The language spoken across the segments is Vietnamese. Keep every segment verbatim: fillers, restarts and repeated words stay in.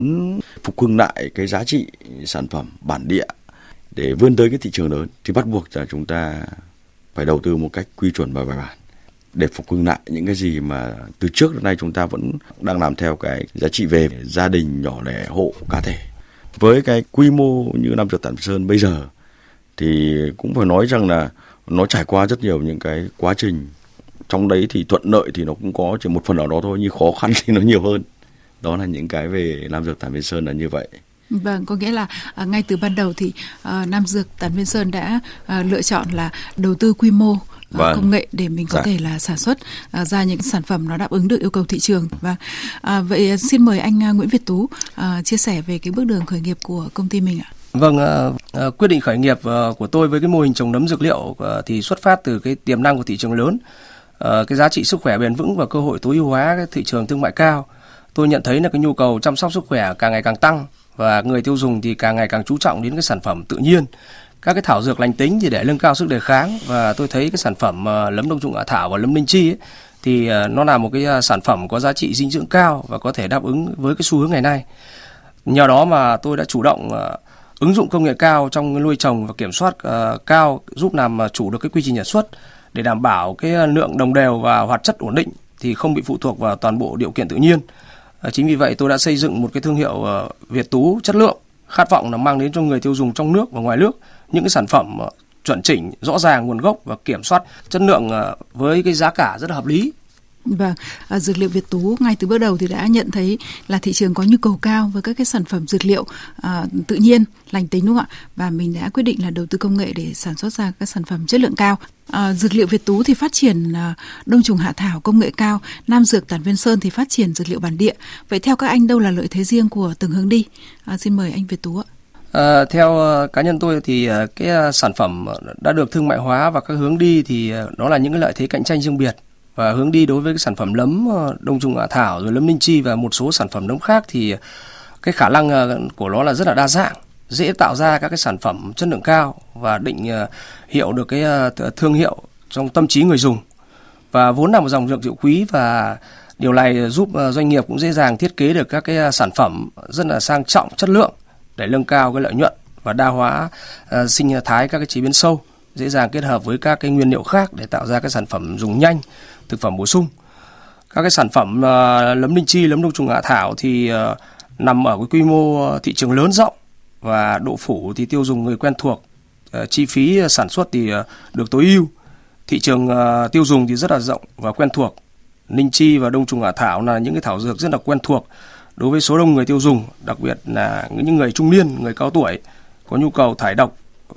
phục hưng lại cái giá trị sản phẩm bản địa để vươn tới cái thị trường lớn thì bắt buộc là chúng ta phải đầu tư một cách quy chuẩn và bài bản để phục hưng lại những cái gì mà từ trước đến nay chúng ta vẫn đang làm theo cái giá trị về gia đình, nhỏ lẻ, hộ, cá thể. Với cái quy mô như Nam Dược Tản Viên Sơn bây giờ thì cũng phải nói rằng là nó trải qua rất nhiều những cái quá trình. Trong đấy thì thuận lợi thì nó cũng có chỉ một phần ở đó thôi, nhưng khó khăn thì nó nhiều hơn. Đó là những cái về Nam Dược Tản Viên Sơn là như vậy. Vâng, có nghĩa là à, ngay từ ban đầu thì à, Nam Dược Tản Viên Sơn đã à, lựa chọn là đầu tư quy mô vâng. công nghệ để mình có dạ. thể là sản xuất à, ra những sản phẩm nó đáp ứng được yêu cầu thị trường. Và à, vậy xin mời anh Nguyễn Việt Tú à, chia sẻ về cái bước đường khởi nghiệp của công ty mình ạ. Vâng, uh, quyết định khởi nghiệp uh, của tôi với cái mô hình trồng nấm dược liệu uh, thì xuất phát từ cái tiềm năng của thị trường lớn, uh, cái giá trị sức khỏe bền vững và cơ hội tối ưu hóa cái thị trường thương mại cao. Tôi nhận thấy là cái nhu cầu chăm sóc sức khỏe càng ngày càng tăng và người tiêu dùng thì càng ngày càng chú trọng đến cái sản phẩm tự nhiên, các cái thảo dược lành tính thì để nâng cao sức đề kháng. Và tôi thấy cái sản phẩm uh, nấm đông trùng hạ thảo và nấm linh chi ấy, thì uh, nó là một cái uh, sản phẩm có giá trị dinh dưỡng cao và có thể đáp ứng với cái xu hướng ngày nay. Nhờ đó mà tôi đã chủ động uh, ứng dụng công nghệ cao trong nuôi trồng và kiểm soát uh, cao, giúp làm uh, chủ được cái quy trình sản xuất để đảm bảo cái lượng đồng đều và hoạt chất ổn định, thì không bị phụ thuộc vào toàn bộ điều kiện tự nhiên. Uh, chính vì vậy tôi đã xây dựng một cái thương hiệu uh, Việt Tú chất lượng, khát vọng là mang đến cho người tiêu dùng trong nước và ngoài nước những cái sản phẩm uh, chuẩn chỉnh, rõ ràng nguồn gốc và kiểm soát chất lượng uh, với cái giá cả rất là hợp lý. Vâng, à, dược liệu Việt Tú ngay từ bước đầu thì đã nhận thấy là thị trường có nhu cầu cao với các cái sản phẩm dược liệu à, tự nhiên, lành tính đúng không ạ? Và mình đã quyết định là đầu tư công nghệ để sản xuất ra các sản phẩm chất lượng cao. À, dược liệu Việt Tú thì phát triển à, đông trùng hạ thảo công nghệ cao, Nam Dược Tản Viên Sơn thì phát triển dược liệu bản địa. Vậy theo các anh đâu là lợi thế riêng của từng hướng đi? À, xin mời anh Việt Tú ạ. À, theo uh, cá nhân tôi thì uh, cái uh, sản phẩm đã được thương mại hóa và các hướng đi thì uh, đó là những cái lợi thế cạnh tranh riêng biệt. Và hướng đi đối với cái sản phẩm nấm đông trùng hạ thảo rồi nấm linh chi và một số sản phẩm nấm khác thì cái khả năng của nó là rất là đa dạng, dễ tạo ra các cái sản phẩm chất lượng cao và định hiệu được cái thương hiệu trong tâm trí người dùng, và vốn là một dòng dược liệu quý, và điều này giúp doanh nghiệp cũng dễ dàng thiết kế được các cái sản phẩm rất là sang trọng, chất lượng để nâng cao cái lợi nhuận và đa hóa sinh thái các cái chế biến sâu, dễ dàng kết hợp với các cái nguyên liệu khác để tạo ra cái sản phẩm dùng nhanh, thực phẩm bổ sung. Các cái sản phẩm uh, nấm linh chi, nấm đông trùng hạ thảo thì uh, nằm ở cái quy mô thị trường lớn rộng và độ phủ thì tiêu dùng người quen thuộc, uh, chi phí sản xuất thì uh, được tối ưu, thị trường uh, tiêu dùng thì rất là rộng và quen thuộc. Linh chi và đông trùng hạ thảo là những cái thảo dược rất là quen thuộc đối với số đông người tiêu dùng, đặc biệt là những người trung niên, người cao tuổi có nhu cầu thải độc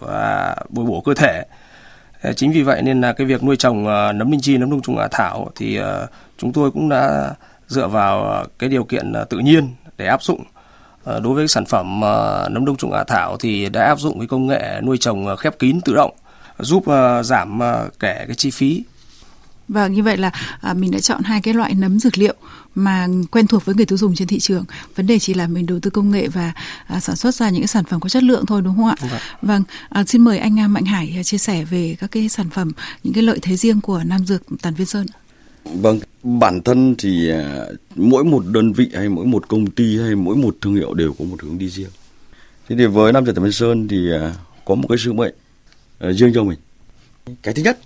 và bồi bổ cơ thể. Chính vì vậy nên là cái việc nuôi trồng nấm linh chi, nấm đông trùng hạ thảo thì chúng tôi cũng đã dựa vào cái điều kiện tự nhiên để áp dụng. Đối với sản phẩm nấm đông trùng hạ thảo thì đã áp dụng cái công nghệ nuôi trồng khép kín tự động, giúp giảm kể cái chi phí. Vâng, như vậy là à, mình đã chọn hai cái loại nấm dược liệu mà quen thuộc với người tiêu dùng trên thị trường. Vấn đề chỉ là mình đầu tư công nghệ và à, sản xuất ra những cái sản phẩm có chất lượng thôi, đúng không ạ? Vâng, vâng à, xin mời anh Mạnh Hải chia sẻ về các cái sản phẩm, những cái lợi thế riêng của Nam Dược Tản Viên Sơn. Vâng, bản thân thì mỗi một đơn vị hay mỗi một công ty hay mỗi một thương hiệu đều có một hướng đi riêng. Thế thì với Nam Dược Tản Viên Sơn thì có một cái sứ mệnh riêng cho mình. Cái thứ nhất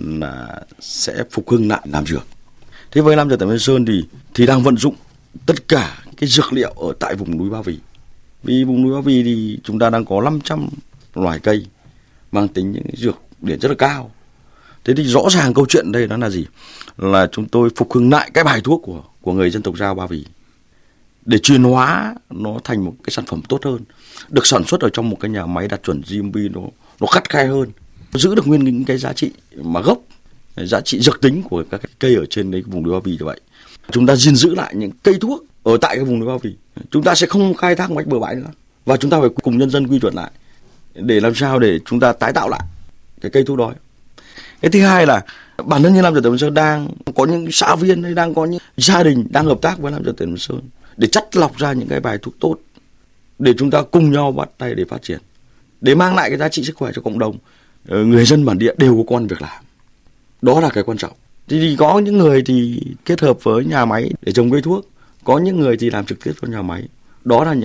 là sẽ phục hưng lại làm dược. Thế với Nam Dược Tản Viên Sơn thì thì đang vận dụng tất cả cái dược liệu ở tại vùng núi Ba Vì. Vì vùng núi Ba Vì thì chúng ta đang có năm trăm loài cây mang tính những dược điển rất là cao. Thế thì rõ ràng câu chuyện đây đó là gì? Là chúng tôi phục hưng lại cái bài thuốc của của người dân tộc Dao Ba Vì để truyền hóa nó thành một cái sản phẩm tốt hơn, được sản xuất ở trong một cái nhà máy đạt chuẩn giê em pê nó nó khắt khe hơn, giữ được nguyên những cái giá trị mà gốc, giá trị dược tính của các cái cây ở trên đấy vùng núi Ba Vì như vậy. Chúng ta gìn giữ lại những cây thuốc ở tại cái vùng núi Ba Vì. Chúng ta sẽ không khai thác một cách bừa bãi nữa, và chúng ta phải cùng nhân dân quy chuẩn lại để làm sao để chúng ta tái tạo lại cái cây thuốc đó. Cái thứ hai là bản thân như Nam Dược Tản Viên Sơn đang có những xã viên hay đang có những gia đình đang hợp tác với Nam Dược Tản Viên Sơn để chắt lọc ra những cái bài thuốc tốt để chúng ta cùng nhau bắt tay để phát triển, để mang lại cái giá trị sức khỏe cho cộng đồng. Người dân bản địa đều có công ăn việc làm, đó là cái quan trọng. Thì, thì có những người thì kết hợp với nhà máy để trồng cây thuốc, có những người thì làm trực tiếp cho nhà máy, đó là những